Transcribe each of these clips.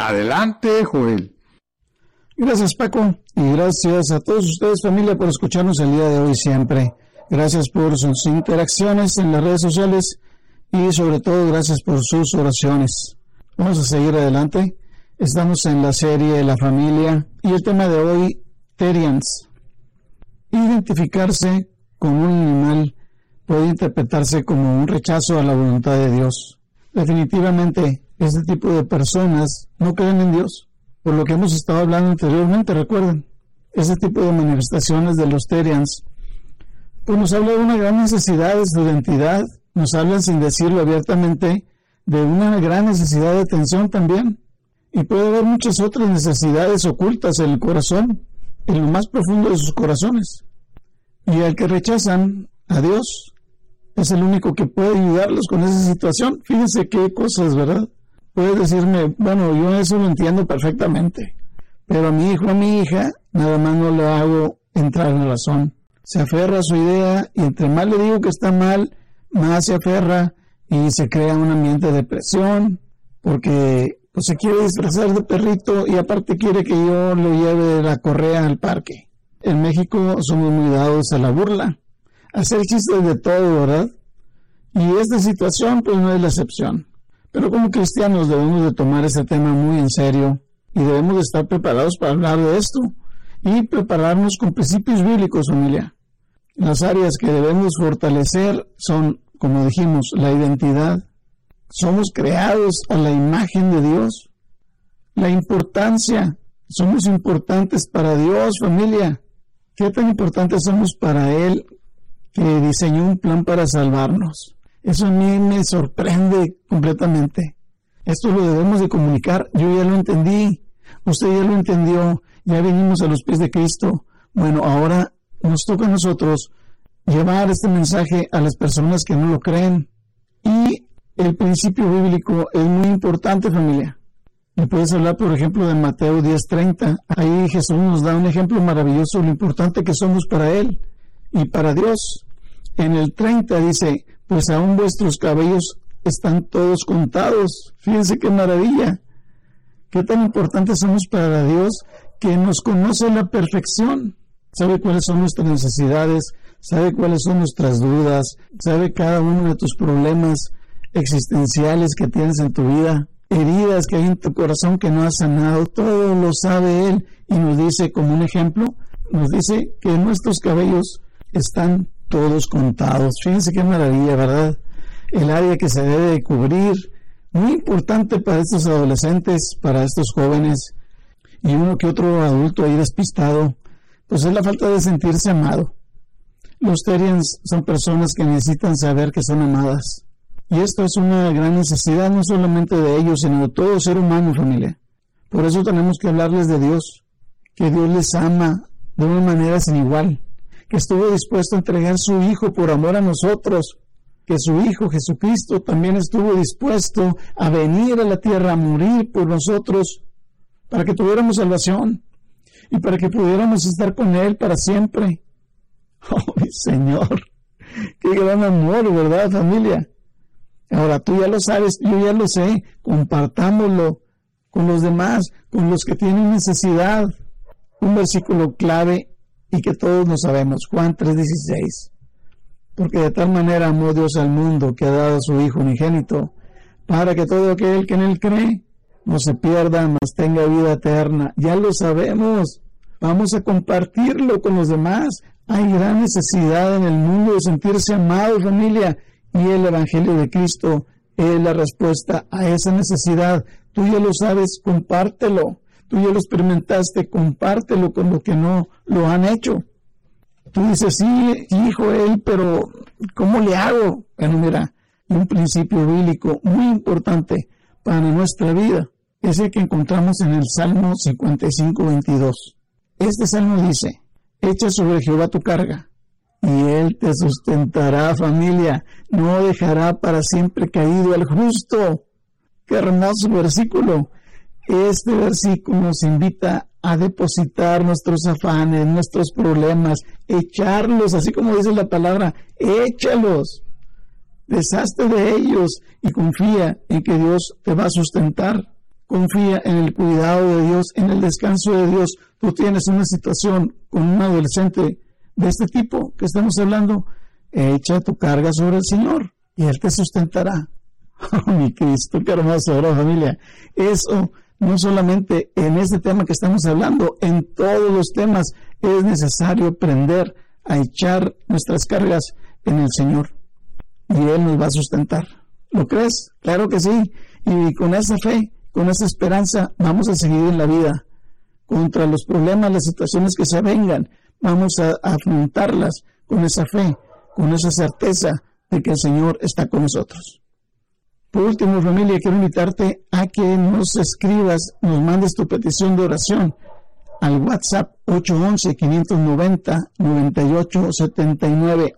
Adelante, Joel. Gracias, Paco, y gracias a todos ustedes, familia, por escucharnos el día de hoy siempre. Gracias por sus interacciones en las redes sociales y sobre todo gracias por sus oraciones. Vamos a seguir adelante. Estamos en la serie La Familia y el tema de hoy, Therians. Identificarse con un animal puede interpretarse como un rechazo a la voluntad de Dios. Definitivamente, este tipo de personas no creen en Dios. Por lo que hemos estado hablando anteriormente, recuerden, ese tipo de manifestaciones de los Therians, pues nos habla de una gran necesidad de su identidad, nos hablan sin decirlo abiertamente de una gran necesidad de atención también, y puede haber muchas otras necesidades ocultas en el corazón, en lo más profundo de sus corazones, y al que rechazan a Dios es el único que puede ayudarlos con esa situación. Fíjense qué cosas, ¿verdad? Puedes decirme, bueno, yo eso lo entiendo perfectamente, pero a mi hijo o a mi hija nada más no le hago entrar en razón. Se aferra a su idea y entre más le digo que está mal, más se aferra y se crea un ambiente de depresión porque pues, se quiere disfrazar de perrito y aparte quiere que yo lo lleve la correa al parque. En México somos muy dados a la burla, a hacer chistes de todo, ¿verdad? Y esta situación pues no es la excepción. Pero como cristianos debemos de tomar este tema muy en serio y debemos de estar preparados para hablar de esto y prepararnos con principios bíblicos, familia. Las áreas que debemos fortalecer son, como dijimos, la identidad. Somos creados a la imagen de Dios. La importancia. Somos importantes para Dios, familia. ¿Qué tan importantes somos para Él que diseñó un plan para salvarnos? Eso a mí me sorprende completamente. Esto lo debemos de comunicar. Yo ya lo entendí. Usted ya lo entendió. Ya venimos a los pies de Cristo. Bueno, ahora nos toca a nosotros llevar este mensaje a las personas que no lo creen. Y el principio bíblico es muy importante, familia. Y puedes hablar, por ejemplo, de Mateo 10:30. Ahí Jesús nos da un ejemplo maravilloso de lo importante que somos para Él y para Dios. En el 30 dice, pues aún vuestros cabellos están todos contados. Fíjense qué maravilla. Qué tan importantes somos para Dios, que nos conoce a la perfección. Sabe cuáles son nuestras necesidades, sabe cuáles son nuestras dudas, sabe cada uno de tus problemas existenciales que tienes en tu vida, heridas que hay en tu corazón que no has sanado. Todo lo sabe Él y nos dice, como un ejemplo, nos dice que nuestros cabellos están todos contados. Fíjense qué maravilla, ¿verdad? El área que se debe de cubrir, muy importante para estos adolescentes, para estos jóvenes y uno que otro adulto ahí despistado, pues es la falta de sentirse amado. Los Therians son personas que necesitan saber que son amadas. Y esto es una gran necesidad, no solamente de ellos, sino de todo ser humano, familia. Por eso tenemos que hablarles de Dios, que Dios les ama de una manera sin igual, que estuvo dispuesto a entregar su Hijo por amor a nosotros, que su Hijo Jesucristo también estuvo dispuesto a venir a la tierra a morir por nosotros, para que tuviéramos salvación y para que pudiéramos estar con Él para siempre. ¡Oh, mi Señor! ¡Qué gran amor!, ¿verdad, familia? Ahora, tú ya lo sabes, yo ya lo sé, compartámoslo con los demás, con los que tienen necesidad. Un versículo clave y que todos lo sabemos, Juan 3:16. Porque de tal manera amó Dios al mundo que ha dado a su Hijo unigénito, para que todo aquel que en Él cree no se pierda, mas tenga vida eterna. Ya lo sabemos, vamos a compartirlo con los demás. Hay gran necesidad en el mundo de sentirse amado, familia, y el Evangelio de Cristo es la respuesta a esa necesidad. Tú ya lo sabes, compártelo. Tú ya lo experimentaste, compártelo con los que no lo han hecho. Tú dices, sí, hijo, pero ¿cómo le hago? Bueno, mira, un principio bíblico muy importante para nuestra vida es el que encontramos en el Salmo 55:22. Este salmo dice, echa sobre Jehová tu carga, y Él te sustentará, familia, no dejará para siempre caído al justo. ¡Qué hermoso versículo! Este versículo nos invita a depositar nuestros afanes, nuestros problemas, echarlos, así como dice la palabra, échalos, deshazte de ellos y confía en que Dios te va a sustentar. confía en el cuidado de Dios, en el descanso de Dios. Tú tienes una situación con un adolescente de este tipo que estamos hablando, echa tu carga sobre el Señor y Él te sustentará. Oh, mi Cristo, qué hermoso, ¿verdad, familia? Eso no solamente en este tema que estamos hablando, en todos los temas es necesario aprender a echar nuestras cargas en el Señor y Él nos va a sustentar. ¿Lo crees? Claro que sí. Y con esa fe, con esa esperanza, vamos a seguir en la vida. Contra los problemas, las situaciones que se vengan, vamos a afrontarlas con esa fe, con esa certeza de que el Señor está con nosotros. Por último, familia, quiero invitarte a que nos escribas, nos mandes tu petición de oración al WhatsApp 811-590-9879,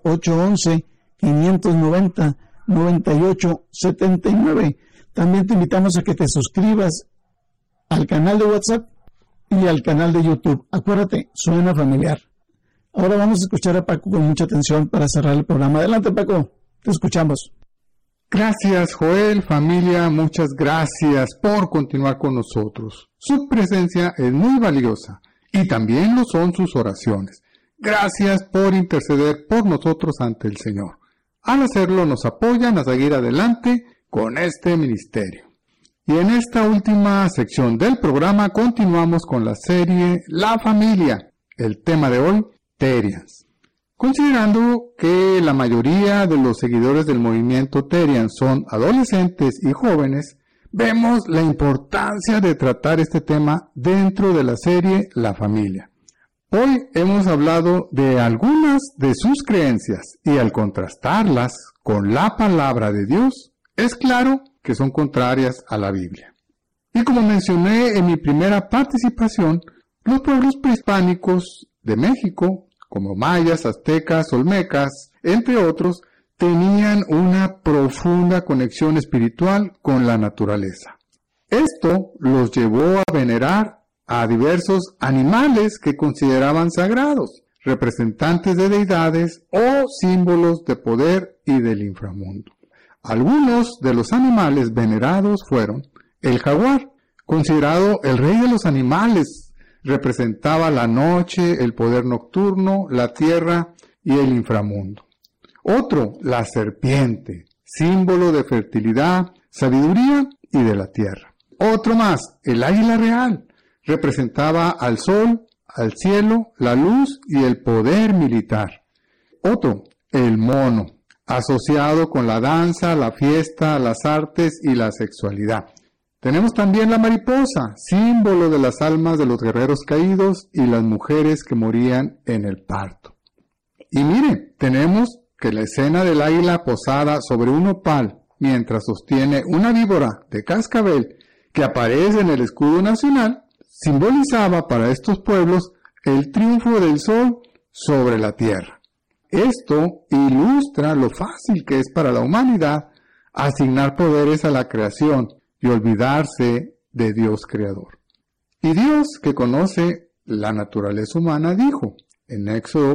811-590-9879. También te invitamos a que te suscribas al canal de WhatsApp y al canal de YouTube. Acuérdate, suena familiar. Ahora vamos a escuchar a Paco con mucha atención para cerrar el programa. Adelante, Paco, te escuchamos. Gracias, Joel, familia, muchas gracias por continuar con nosotros. Su presencia es muy valiosa y también lo son sus oraciones. Gracias por interceder por nosotros ante el Señor. Al hacerlo nos apoyan a seguir adelante con este ministerio. Y en esta última sección del programa continuamos con la serie La Familia. El tema de hoy, Terians. Considerando que la mayoría de los seguidores del movimiento Terian son adolescentes y jóvenes, vemos la importancia de tratar este tema dentro de la serie La Familia. Hoy hemos hablado de algunas de sus creencias y al contrastarlas con la palabra de Dios, es claro que son contrarias a la Biblia. Y como mencioné en mi primera participación, los pueblos prehispánicos de México, como mayas, aztecas, olmecas, entre otros, tenían una profunda conexión espiritual con la naturaleza. Esto los llevó a venerar a diversos animales que consideraban sagrados, representantes de deidades o símbolos de poder y del inframundo. Algunos de los animales venerados fueron el jaguar, considerado el rey de los animales. Representaba la noche, el poder nocturno, la tierra y el inframundo. Otro, la serpiente, símbolo de fertilidad, sabiduría y de la tierra. Otro más, el águila real, representaba al sol, al cielo, la luz y el poder militar. Otro, el mono, asociado con la danza, la fiesta, las artes y la sexualidad. Tenemos también la mariposa, símbolo de las almas de los guerreros caídos y las mujeres que morían en el parto. Y mire, tenemos que la escena del águila posada sobre un opal mientras sostiene una víbora de cascabel que aparece en el escudo nacional, simbolizaba para estos pueblos el triunfo del sol sobre la tierra. Esto ilustra lo fácil que es para la humanidad asignar poderes a la creación y olvidarse de Dios creador. Y Dios, que conoce la naturaleza humana, dijo en Éxodo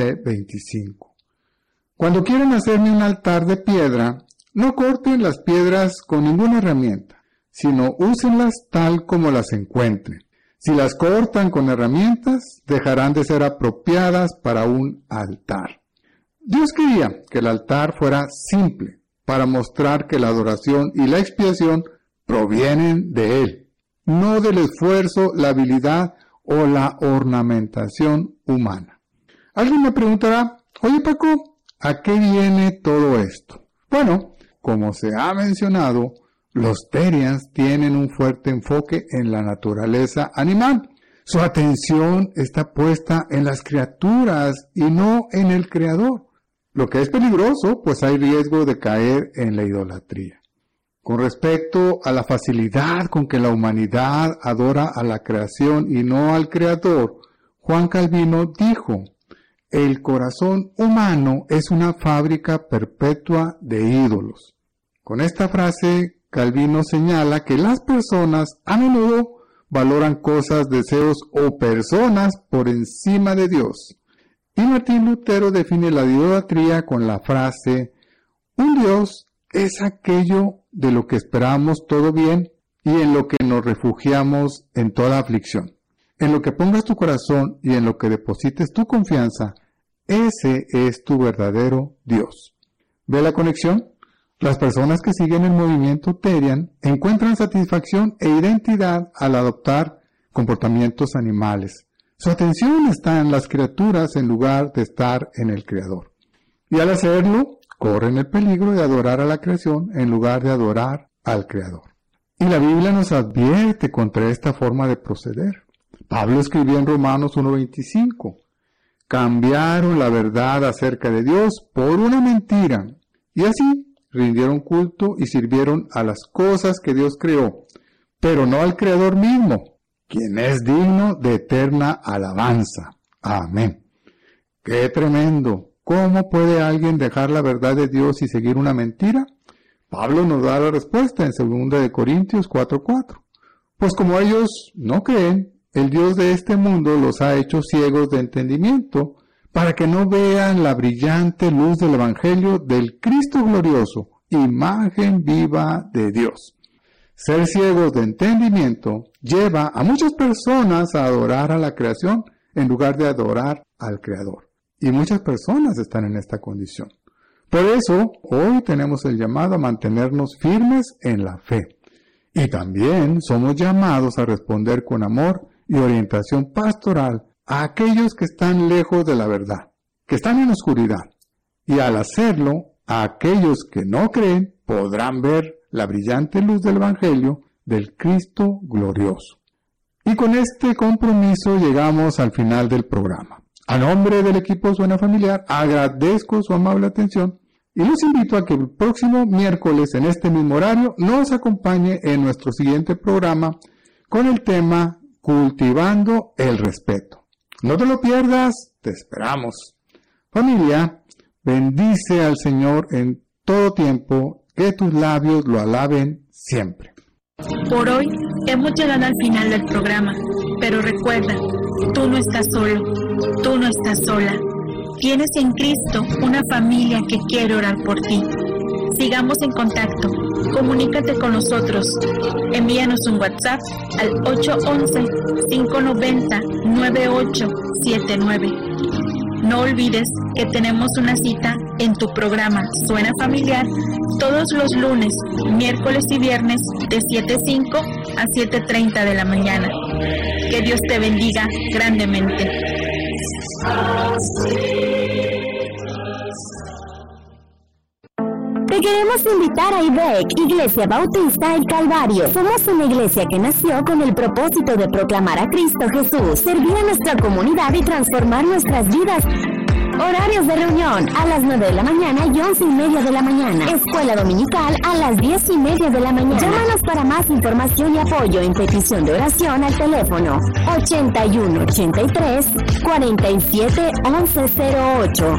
20:25: Cuando quieran hacerme un altar de piedra, no corten las piedras con ninguna herramienta, sino úsenlas tal como las encuentren. Si las cortan con herramientas, dejarán de ser apropiadas para un altar. Dios quería que el altar fuera simple, para mostrar que la adoración y la expiación provienen de Él, no del esfuerzo, la habilidad o la ornamentación humana. Alguien me preguntará: oye Paco, ¿a qué viene todo esto? Bueno, como se ha mencionado, los Terians tienen un fuerte enfoque en la naturaleza animal. Su atención está puesta en las criaturas y no en el Creador, lo que es peligroso, pues hay riesgo de caer en la idolatría. Con respecto a la facilidad con que la humanidad adora a la creación y no al Creador, Juan Calvino dijo: el corazón humano es una fábrica perpetua de ídolos. Con esta frase, Calvino señala que las personas a menudo valoran cosas, deseos o personas por encima de Dios. Y Martín Lutero define la idolatría con la frase: un Dios es aquello de lo que esperamos todo bien y en lo que nos refugiamos en toda aflicción. En lo que pongas tu corazón y en lo que deposites tu confianza, ese es tu verdadero Dios. ¿Ve la conexión? Las personas que siguen el movimiento Terian encuentran satisfacción e identidad al adoptar comportamientos animales. Su atención está en las criaturas en lugar de estar en el Creador. Y al hacerlo, corren el peligro de adorar a la creación en lugar de adorar al Creador. Y la Biblia nos advierte contra esta forma de proceder. Pablo escribió en Romanos 1:25, cambiaron la verdad acerca de Dios por una mentira, y así rindieron culto y sirvieron a las cosas que Dios creó, pero no al Creador mismo, quien es digno de eterna alabanza. Amén. ¡Qué tremendo! ¿Cómo puede alguien dejar la verdad de Dios y seguir una mentira? Pablo nos da la respuesta en 2 Corintios 4:4. Pues como ellos no creen, el Dios de este mundo los ha hecho ciegos de entendimiento, para que no vean la brillante luz del Evangelio del Cristo glorioso, imagen viva de Dios. Ser ciegos de entendimiento lleva a muchas personas a adorar a la creación en lugar de adorar al Creador. Y muchas personas están en esta condición. Por eso, hoy tenemos el llamado a mantenernos firmes en la fe. Y también somos llamados a responder con amor y orientación pastoral a aquellos que están lejos de la verdad, que están en oscuridad. Y al hacerlo, a aquellos que no creen podrán ver la brillante luz del Evangelio del Cristo glorioso. Y con este compromiso llegamos al final del programa. A nombre del equipo Suena Familiar, agradezco su amable atención y los invito a que el próximo miércoles en este mismo horario nos acompañe en nuestro siguiente programa con el tema Cultivando el Respeto. No te lo pierdas, te esperamos. Familia, bendice al Señor en todo tiempo, que tus labios lo alaben siempre. Por hoy hemos llegado al final del programa, pero recuerda, tú no estás solo, tú no estás sola. Tienes en Cristo una familia que quiere orar por ti. Sigamos en contacto, comunícate con nosotros. Envíanos un WhatsApp al 811-590-9879. No olvides que tenemos una cita en tu programa Suena Familiar todos los lunes, miércoles y viernes de 7:05 a 7:30 de la mañana. Que Dios te bendiga grandemente. Te queremos invitar a IBEC, Iglesia Bautista El Calvario. Somos una iglesia que nació con el propósito de proclamar a Cristo Jesús, servir a nuestra comunidad y transformar nuestras vidas. Horarios de reunión a las 9 de la mañana y 11:30 de la mañana. Escuela dominical a las 10:30 de la mañana. Llámanos para más información y apoyo en petición de oración al teléfono 8183-471108.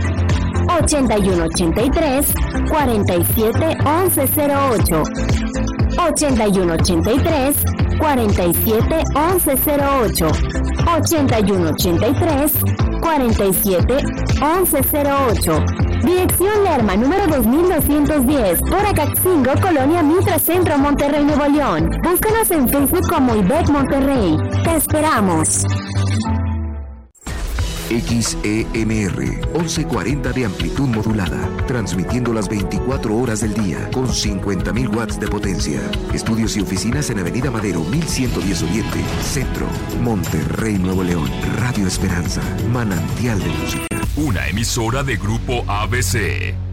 8183-471108. 8183-471108. 8183-471108. Dirección Lerma, número 2210, por Acaxingo, Colonia Mitra Centro, Monterrey, Nuevo León. Búscanos en Facebook como IBEC Monterrey. Te esperamos. XEMR 1140 de amplitud modulada, transmitiendo las 24 horas del día con 50.000 watts de potencia. Estudios y oficinas en Avenida Madero 1110 Oriente, Centro, Monterrey, Nuevo León. Radio Esperanza, manantial de música. Una emisora de Grupo ABC.